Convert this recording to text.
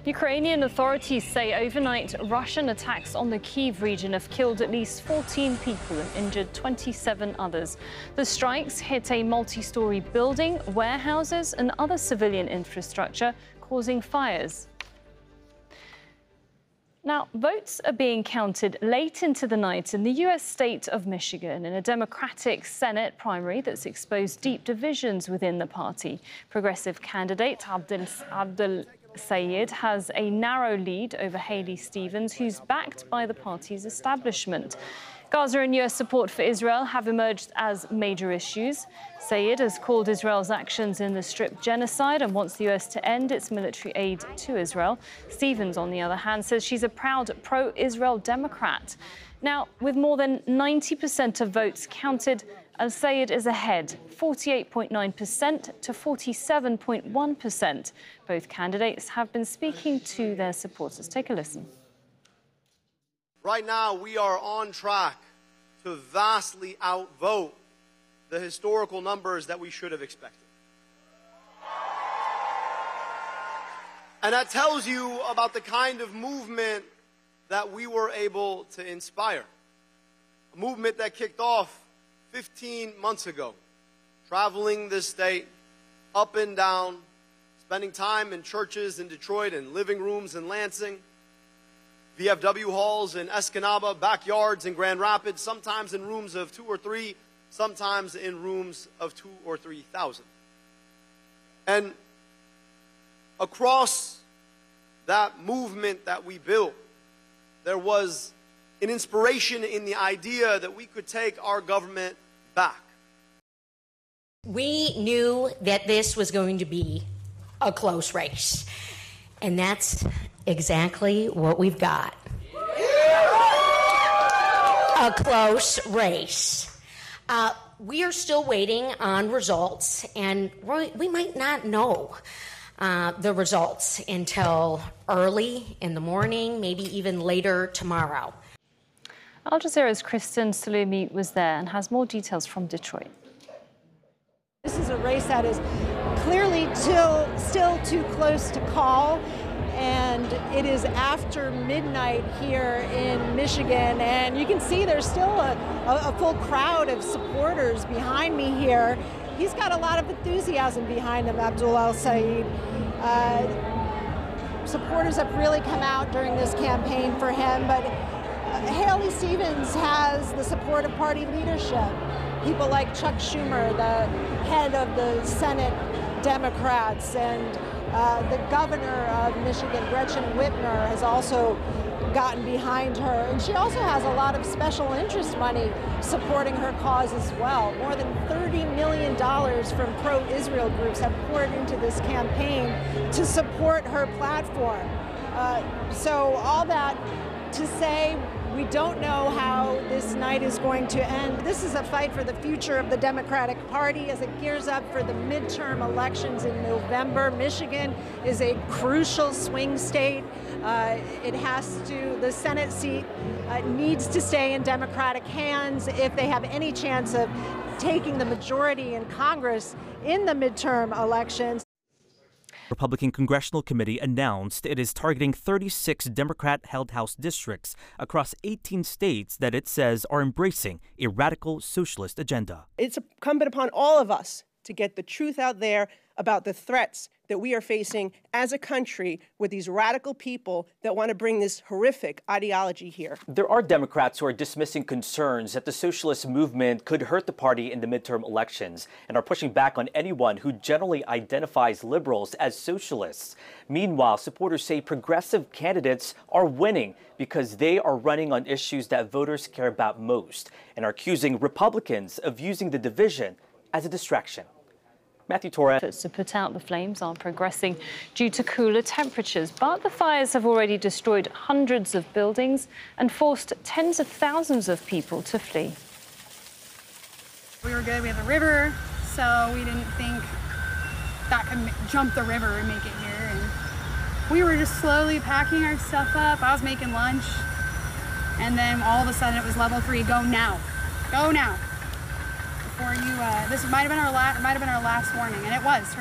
Ukrainian authorities say overnight Russian attacks on the Kyiv region have killed at least 14 people and injured 27 others. The strikes hit a multi-story building, warehouses and other civilian infrastructure, causing fires. Now, votes are being counted late into the night in the U.S. state of Michigan in a Democratic Senate primary that's exposed deep divisions within the party. Progressive candidate Abdel Sayed has a narrow lead over Haley Stevens, who's backed by the party's establishment. Gaza and U.S. support for Israel have emerged as major issues. Sayed has called Israel's actions in the Strip genocide and wants the U.S. to end its military aid to Israel. Stevens, on the other hand, says she's a proud pro-Israel Democrat. Now, with more than 90% of votes counted, Al-Sayed is ahead, 48.9% to 47.1%. Both candidates have been speaking to their supporters. Take a listen. Right now, we are on track to vastly outvote the historical numbers that we should have expected. And that tells you about the kind of movement that we were able to inspire. A movement that kicked off 15 months ago, traveling this state up and down, spending time in churches in Detroit and living rooms in Lansing, VFW halls in Escanaba, backyards in Grand Rapids, sometimes in rooms of 2 or 3, sometimes in rooms of 2,000 or 3,000. And across that movement that we built, there was an inspiration in the idea that we could take our government back. We knew that this was going to be a close race, and that's exactly what we've got. A close race. We are still waiting on results, and we might not know the results until early in the morning, maybe even later tomorrow. Al Jazeera's Kristen Salumi was there and has more details from Detroit. This is a race that is clearly still too close to call, and it is after midnight here in Michigan, and you can see there's still a full crowd of supporters behind me here. He's got a lot of enthusiasm behind him, Abdel Al-Sayed. Supporters have really come out during this campaign for him, but Haley Stevens has the support of party leadership. People like Chuck Schumer, the head of the Senate Democrats, and the governor of Michigan, Gretchen Whitmer, has also gotten behind her. And she also has a lot of special interest money supporting her cause as well. More than $30 million from pro-Israel groups have poured into this campaign to support her platform. So all that to say, we don't know how this night is going to end. This is a fight for the future of the Democratic Party as it gears up for the midterm elections in November. Michigan is a crucial swing state. The Senate seat needs to stay in Democratic hands if they have any chance of taking the majority in Congress in the midterm elections. Republican Congressional Committee announced it is targeting 36 Democrat-held House districts across 18 states that it says are embracing a radical socialist agenda. It's incumbent upon all of us to get the truth out there about the threats that we are facing as a country with these radical people that want to bring this horrific ideology here. There are Democrats who are dismissing concerns that the socialist movement could hurt the party in the midterm elections and are pushing back on anyone who generally identifies liberals as socialists. Meanwhile, supporters say progressive candidates are winning because they are running on issues that voters care about most and are accusing Republicans of using the division as a distraction. Matthew Torres. Efforts to put out the flames are progressing due to cooler temperatures, but the fires have already destroyed hundreds of buildings and forced tens of thousands of people to flee. We were good. We have a river, so we didn't think that could jump the river and make it here. And we were just slowly packing our stuff up. I was making lunch, and then all of a sudden it was level 3. Go now. Go now. This might have been our last warning, and it was.